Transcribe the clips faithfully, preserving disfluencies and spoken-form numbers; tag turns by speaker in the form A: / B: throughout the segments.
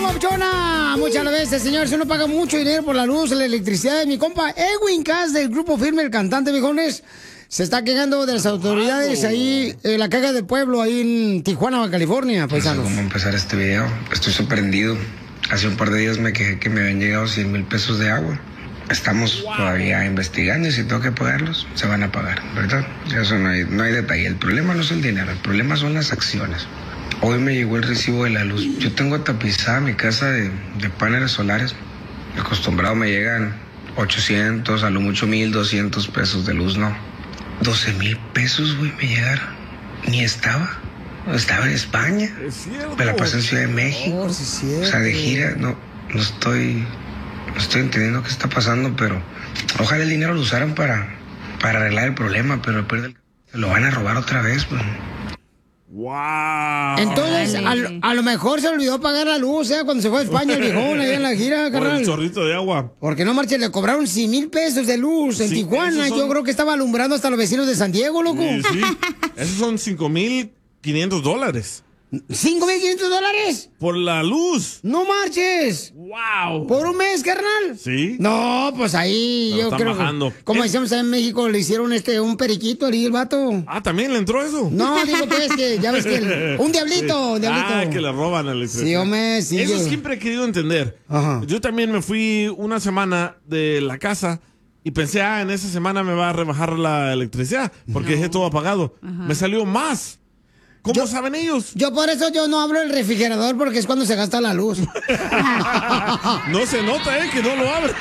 A: papuchona! Muchas veces, señores, uno paga mucho dinero por la luz, la electricidad. Mi compa Edwin Cass del Grupo Firme, el cantante, viejones, se está quejando de las autoridades ahí en la caga del pueblo, ahí en Tijuana, Baja California, paisanos.
B: No sé cómo empezar este video. Estoy sorprendido. Hace un par de días me quejé que me habían llegado cien mil pesos de agua. Estamos wow. todavía investigando y si tengo que pagarlos, se van a pagar, ¿verdad? Eso no hay, no hay detalle. El problema no es el dinero, el problema son las acciones. Hoy me llegó el recibo de la luz. Yo tengo tapizada mi casa de, de paneles solares. Acostumbrado me llegan ochocientos, a lo mucho mil doscientos pesos de luz, ¿no? doce mil pesos, güey, me llegaron. Ni estaba. Estaba en España. Me la pasé en Ciudad de México.
A: Oh, sí,
B: o sea, de gira, no, no estoy... No estoy entendiendo qué está pasando, pero... Ojalá el dinero lo usaran para, para arreglar el problema, pero después lo van a robar otra vez, pues.
C: ¡Wow!
A: Entonces, a, a lo mejor se olvidó pagar la luz, ¿eh? Cuando se fue a España el viejón, ahí en la gira, carnal.
C: Por el chorrito de agua.
A: Porque no marchen, le cobraron cien mil pesos de luz en sí, Tijuana. Son... Yo creo que estaba alumbrando hasta los vecinos de San Diego, loco.
C: Sí, sí. Esos son cinco mil quinientos dólares.
A: ¿cinco mil quinientos dólares?
C: Por la luz.
A: ¡No marches!
C: ¡Wow!
A: ¿Por un mes, carnal?
C: Sí.
A: No, pues ahí
C: Pero
A: yo creo
C: bajando.
A: que, como
C: ¿Qué?
A: decíamos en México, le hicieron este un periquito ahí el vato.
C: Ah, ¿también le entró eso?
A: No, digo pues que, ya ves que el, un diablito,
C: sí.
A: un diablito.
C: Ah, que le roban la electricidad.
A: Sí, hombre, sí.
C: Eso
A: yo...
C: siempre he querido entender.
A: Ajá.
C: Yo también me fui una semana de la casa y pensé, ah, en esa semana me va a rebajar la electricidad porque no. dejé todo apagado. Ajá. Me salió más. ¿Cómo yo, saben ellos?
A: Yo por eso yo no hablo del refrigerador porque es cuando se gasta la luz.
C: No se nota, ¿eh? Que no lo abre.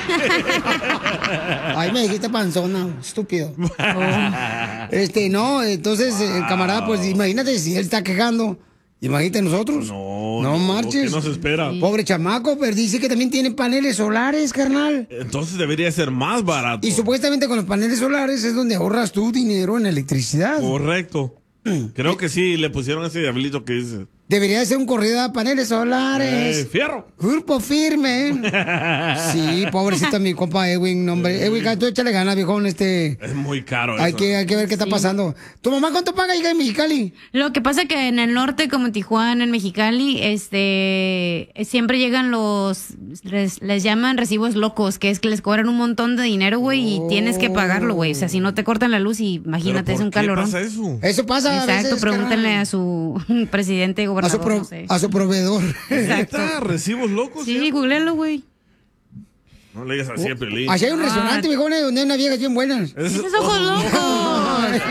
A: Ay, me dijiste panzona, estúpido. Oh. Este, no, entonces, wow. el camarada, pues imagínate si él está quejando. Imagínate nosotros.
C: No,
A: no, no marches.
C: ¿Qué nos espera?
A: Sí. Pobre chamaco, pero dice que también tiene paneles solares, carnal.
C: Entonces debería ser más barato.
A: Y supuestamente con los paneles solares es donde ahorras tu dinero en electricidad.
C: Correcto. Creo que sí, le pusieron ese diablito que dice.
A: Debería ser un corrido de paneles solares.
C: Eh, fierro.
A: Grupo Firme. Sí, pobrecito mi compa Edwin, hombre. Edwin, tú échale ganas, viejón, este.
C: Es muy caro
A: hay
C: eso.
A: Que, hay que ver qué está sí. pasando. ¿Tu mamá cuánto paga hija en Mexicali?
D: Lo que pasa que en el norte, como en Tijuana, en Mexicali, este, siempre llegan los, les, les llaman recibos locos, que es que les cobran un montón de dinero, güey, oh. y tienes que pagarlo, güey. O sea, si no te cortan la luz, imagínate, es un calorón.
C: ¿Qué pasa eso?
A: Eso pasa
D: Exacto,
A: a veces,
D: pregúntenle
A: carnal.
D: a su presidente, gobernador.
A: A su, pro,
D: no sé.
A: a su proveedor.
C: Exacto. ¿Recibos locos?
D: Sí, ¿sí? Googlealo, güey.
C: No le digas así a Pelín.
A: Allá hay un ah. restaurante, viejo, donde hay unas viejas bien buenas.
D: ¡Esos es ojos locos!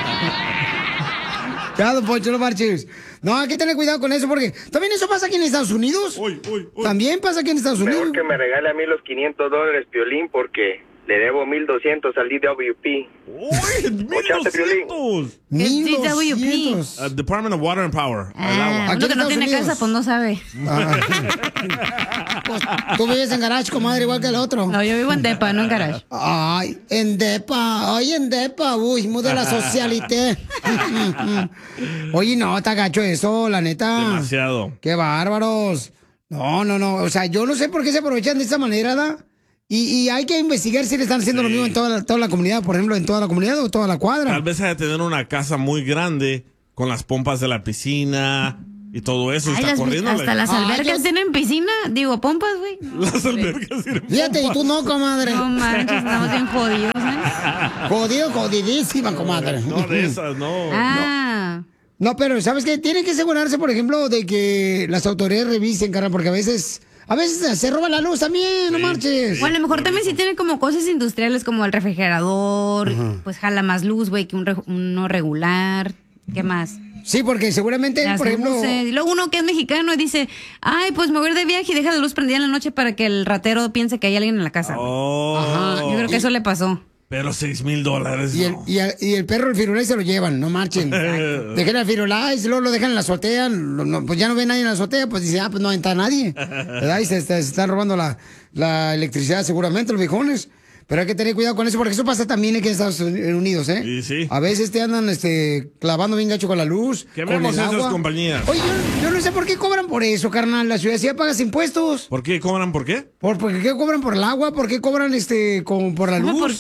A: Ya, don Poncho, no marches. No, hay que tener cuidado con eso porque también eso pasa aquí en Estados Unidos.
C: Uy, uy, uy.
A: También pasa aquí en Estados Unidos.
E: Mejor que me regale a mí los quinientos dólares, Piolín, porque le debo mil doscientos al D W P.
C: ¡Uy! ¡mil doscientos!
A: mil doscientos.
C: Uh, Department of Water and Power.
D: Ah, uno que no tiene Unidos. Casa, pues no sabe. Ah.
A: Pues, tú vives en garage, comadre, igual que el otro.
D: No, yo vivo en depa, no en garage.
A: Ay, en depa. Ay, en depa. Uy, muy de la socialité. Oye, no, está gacho eso, la neta.
C: Demasiado.
A: Qué bárbaros. No, no, no. O sea, yo no sé por qué se aprovechan de esa manera, ¿da? Y, y hay que investigar si le están haciendo sí. lo mismo en toda la, toda la comunidad, por ejemplo, en toda la comunidad o toda la cuadra.
C: Tal vez hay que tener una casa muy grande con las pompas de la piscina y todo eso.
D: Ay,
C: está
D: las,
C: corriendo
D: hasta
C: la...
D: las albercas
A: Ay,
D: tienen piscina, digo, pompas, güey.
C: Las albercas tienen pompas.
A: Fíjate, y tú no, comadre.
D: No manches, estamos bien jodidos, ¿eh?
A: Jodido, jodidísima, comadre.
C: No, de esas, no.
D: Ah.
A: No, no pero ¿sabes qué? Tienen que asegurarse, por ejemplo, de que las autoridades revisen, carnal, porque a veces... A veces se roba la luz también, sí. no marches.
D: O a lo mejor también sí tiene como cosas industriales como el refrigerador, uh-huh. pues jala más luz, güey, que un re- uno regular. ¿Qué más?
A: Sí, porque seguramente,
D: Las
A: por ejemplo...
D: luces. Y luego uno que es mexicano y dice, ay, pues me voy a ir de viaje y deja la luz prendida en la noche para que el ratero piense que hay alguien en la casa.
C: Oh.
A: Ajá.
D: Yo creo que eso le pasó.
C: Pero seis mil dólares.
A: Y el,
C: no.
A: y, el, y el perro, el firulais, se lo llevan, no marchen. Dejen al firulais, luego lo dejan en la azotea, lo, no, pues ya no ve nadie en la azotea, pues dice, ah, pues no entra nadie. ¿Verdad? Y se, se, se están robando la, la electricidad seguramente, los viejones. Pero hay que tener cuidado con eso, porque eso pasa también aquí en Estados Unidos, ¿eh?
C: Sí, sí.
A: A veces te andan este, clavando bien gacho con la luz.
C: ¿Qué
A: con
C: vemos
A: el
C: esas
A: agua.
C: compañías?
A: Oye, yo, yo no sé por qué cobran por eso, carnal. La ciudad sí pagas impuestos.
C: ¿Por qué cobran por qué?
A: ¿Por, por qué cobran por el agua? ¿Por qué cobran este con, por la luz?
D: ¿Por qué?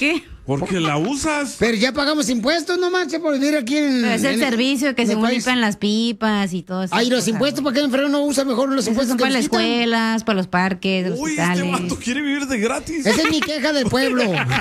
C: Porque la usas.
A: Pero ya pagamos impuestos, no marche, por vivir aquí en...
D: Pero es el
A: en
D: servicio que
A: en
D: se
A: el país.
D: limpian las pipas y todo eso.
A: Ay, los impuestos, ¿para qué el freno no usa mejor los
D: Esos
A: impuestos
D: son
A: que
D: para las
A: nos quitan?
D: escuelas, para los parques, los
C: Uy, este
D: hospitales.
C: vato quiere vivir de gratis.
A: Esa es mi queja del pueblo.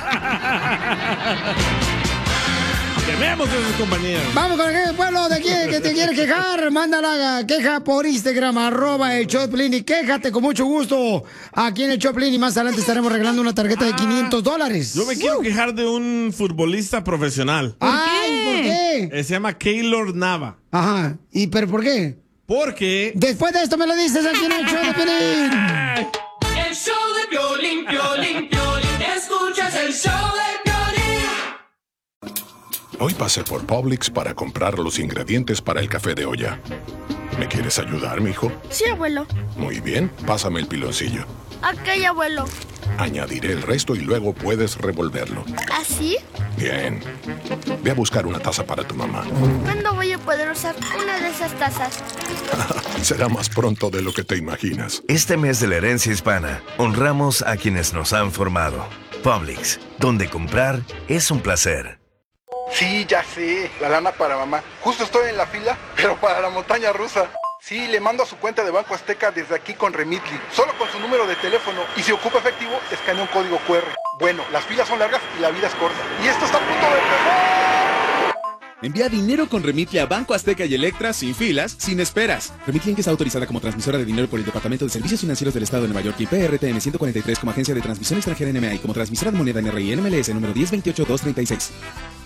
C: Quememos esas compañías.
A: Vamos con el pueblo de quién que te quiere quejar. Manda la queja por Instagram, arroba el Choplin y quéjate con mucho gusto aquí en el Choplin y más adelante estaremos regalando una tarjeta de quinientos dólares.
C: Yo me quiero quejar de un futbolista profesional.
A: Ay, ¿por qué?
C: Eh, Se llama Keylor Nava.
A: Ajá, ¿y pero por qué?
C: Porque...
A: Después de esto me lo dices aquí en el show de Piolín.
F: El show de Piolín, Piolín, Piolín. Escuchas el show de Piolín.
G: Hoy pasé por Publix para comprar los ingredientes para el café de olla. ¿Me quieres ayudar, mijo?
H: Sí, abuelo.
G: Muy bien, pásame el piloncillo.
H: Ok, abuelo.
G: Añadiré el resto y luego puedes revolverlo.
H: ¿Así?
G: Bien. Ve a buscar una taza para tu mamá.
H: ¿Cuándo voy a poder usar una de esas tazas?
G: Será más pronto de lo que te imaginas.
I: Este mes de la herencia hispana, honramos a quienes nos han formado. Publix, donde comprar es un placer.
J: Sí, ya sé, la lana para mamá. Justo estoy en la fila, pero para la montaña rusa. Sí, le mando a su cuenta de Banco Azteca desde aquí con Remitly, solo con su número de teléfono. Y si ocupa efectivo, escanea un código cu erre. Bueno, las filas son largas y la vida es corta. Y esto está a punto de empezar.
K: Envía dinero con Remitly a Banco Azteca y Electra sin filas, sin esperas. Remitly está autorizada como transmisora de dinero por el Departamento de Servicios Financieros del Estado de Nueva York y P R T N ciento cuarenta y tres como agencia de transmisión extranjera N M A y como transmisora de moneda N R I N M L S número diez veintiocho dos treinta y seis.